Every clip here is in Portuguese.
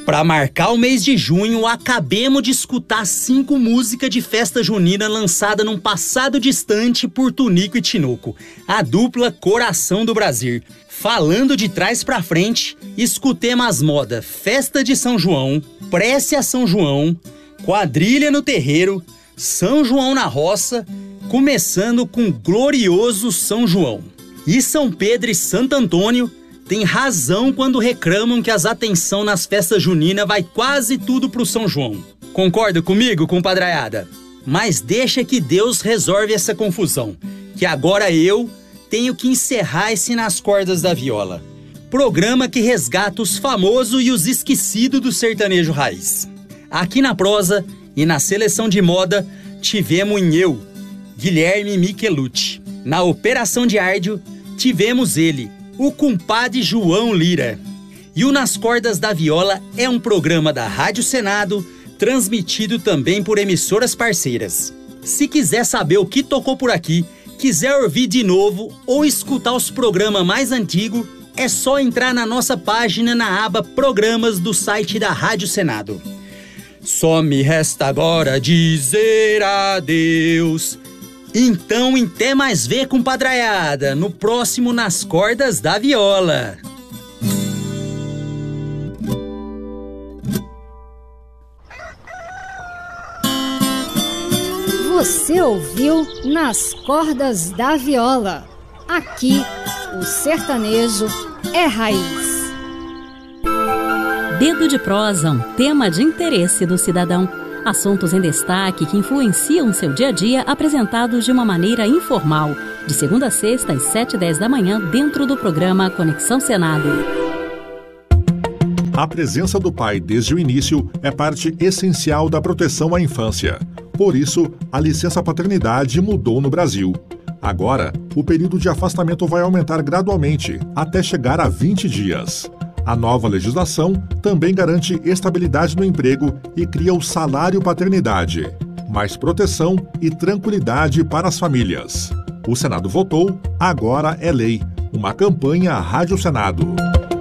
Para marcar o mês de junho, acabemos de escutar 5 músicas de festa junina lançada num passado distante por Tunico e Tinoco, a dupla Coração do Brasil. Falando de trás pra frente, escutemos as modas Festa de São João, Prece a São João, Quadrilha no Terreiro, São João na Roça, começando com Glorioso São João. E São Pedro e Santo Antônio tem razão quando reclamam que as atenção nas festas juninas vai quase tudo pro São João. Concorda comigo, compadreiada? Mas deixa que Deus resolve essa confusão, que agora eu tenho que encerrar esse Nas Cordas da Viola, programa que resgata os famosos e os esquecidos do sertanejo raiz. Aqui na prosa e na seleção de moda tivemos eu, Guilherme Michelucci. Na operação de áudio tivemos ele, o compadre João Lira. E o Nas Cordas da Viola é um programa da Rádio Senado, transmitido também por emissoras parceiras. Se quiser saber o que tocou por aqui, quiser ouvir de novo ou escutar os programas mais antigos, é só entrar na nossa página na aba Programas do site da Rádio Senado. Só me resta agora dizer adeus. Então, até mais ver, compadreiada, no próximo Nas Cordas da Viola. Você ouviu Nas Cordas da Viola. Aqui, o sertanejo é raiz. Dedo de prosa, um tema de interesse do cidadão. Assuntos em destaque que influenciam seu dia a dia, apresentados de uma maneira informal. De segunda a sexta, às 7h10 da manhã, dentro do programa Conexão Senado. A presença do pai desde o início é parte essencial da proteção à infância. Por isso, a licença paternidade mudou no Brasil. Agora, o período de afastamento vai aumentar gradualmente, até chegar a 20 dias. A nova legislação também garante estabilidade no emprego e cria o salário paternidade, mais proteção e tranquilidade para as famílias. O Senado votou, agora é lei. Uma campanha Rádio Senado.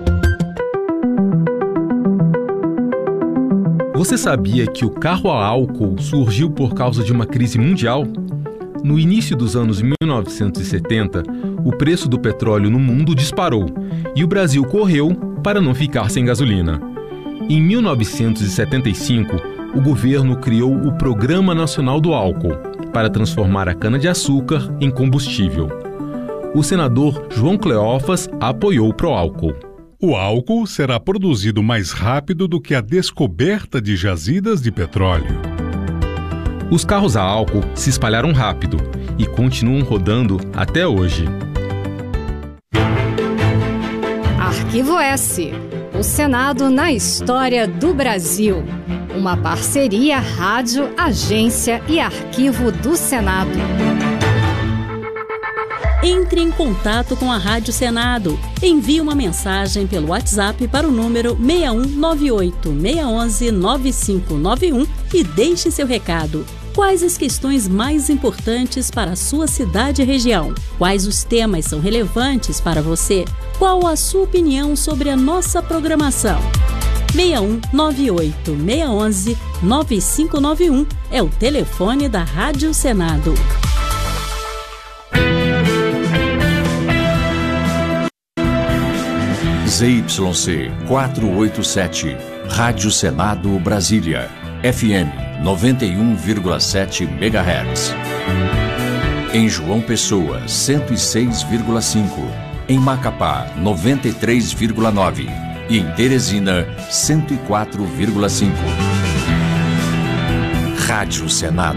Você sabia que o carro a álcool surgiu por causa de uma crise mundial? No início dos anos 1970, o preço do petróleo no mundo disparou e o Brasil correu para não ficar sem gasolina. Em 1975, o governo criou o Programa Nacional do Álcool para transformar a cana-de-açúcar em combustível. O senador João Cleófas apoiou o Proálcool. O álcool será produzido mais rápido do que a descoberta de jazidas de petróleo. Os carros a álcool se espalharam rápido e continuam rodando até hoje. Arquivo S. O Senado na história do Brasil. Uma parceria Rádio, Agência e Arquivo do Senado. Entre em contato com a Rádio Senado. Envie uma mensagem pelo WhatsApp para o número 6198-611-9591 e deixe seu recado. Quais as questões mais importantes para a sua cidade e região? Quais os temas são relevantes para você? Qual a sua opinião sobre a nossa programação? 6198-611-9591 é o telefone da Rádio Senado. ZYC 487, Rádio Senado Brasília, FM 91,7 MHz. Em João Pessoa, 106,5. Em Macapá, 93,9. E em Teresina, 104,5. Rádio Senado.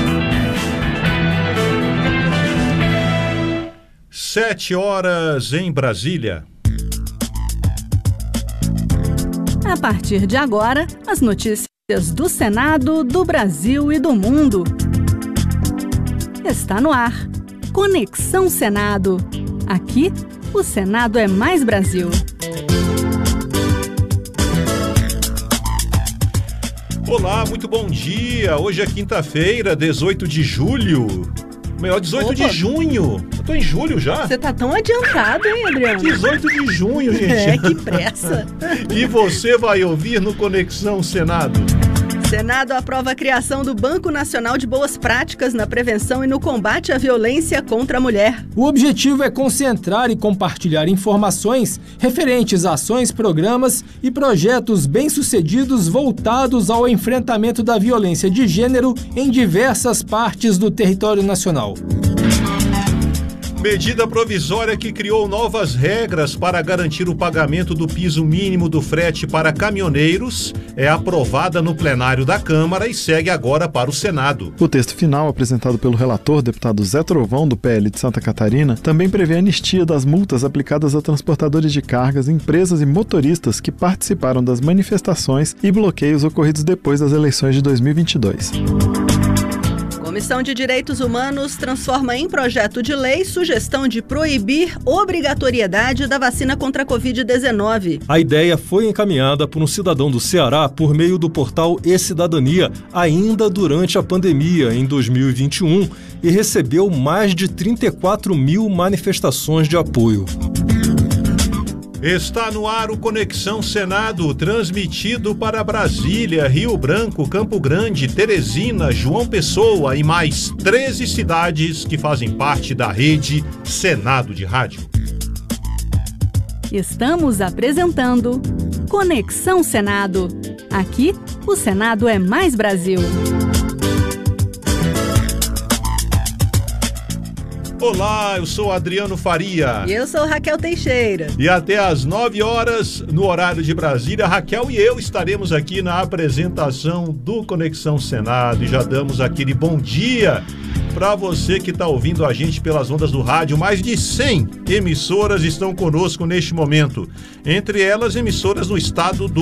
7h em Brasília. A partir de agora, as notícias do Senado, do Brasil e do mundo. Está no ar. Conexão Senado. Aqui, o Senado é mais Brasil. Olá, muito bom dia. Hoje é quinta-feira, 18 de julho. Melhor, 18 de junho. Eu Tô em julho já. Você tá tão adiantado, hein, Adriano? 18 de junho, gente. Que pressa. E você vai ouvir no Conexão Senado. Senado aprova a criação do Banco Nacional de Boas Práticas na prevenção e no combate à violência contra a mulher. O objetivo é concentrar e compartilhar informações referentes a ações, programas e projetos bem-sucedidos voltados ao enfrentamento da violência de gênero em diversas partes do território nacional. Medida provisória que criou novas regras para garantir o pagamento do piso mínimo do frete para caminhoneiros é aprovada no plenário da Câmara e segue agora para o Senado. O texto final, apresentado pelo relator, deputado Zé Trovão, do PL de Santa Catarina, também prevê a anistia das multas aplicadas a transportadores de cargas, empresas e motoristas que participaram das manifestações e bloqueios ocorridos depois das eleições de 2022. Comissão de Direitos Humanos transforma em projeto de lei sugestão de proibir obrigatoriedade da vacina contra a Covid-19. A ideia foi encaminhada por um cidadão do Ceará por meio do portal E-Cidadania, ainda durante a pandemia, em 2021, e recebeu mais de 34 mil manifestações de apoio. Está no ar o Conexão Senado, transmitido para Brasília, Rio Branco, Campo Grande, Teresina, João Pessoa e mais 13 cidades que fazem parte da rede Senado de Rádio. Estamos apresentando Conexão Senado. Aqui, o Senado é mais Brasil. Olá, eu sou Adriano Faria. E eu sou Raquel Teixeira. E até às 9 horas, no horário de Brasília, Raquel e eu estaremos aqui na apresentação do Conexão Senado. E já damos aquele bom dia para você que está ouvindo a gente pelas ondas do rádio. Mais de 100 emissoras estão conosco neste momento. Entre elas, emissoras no estado do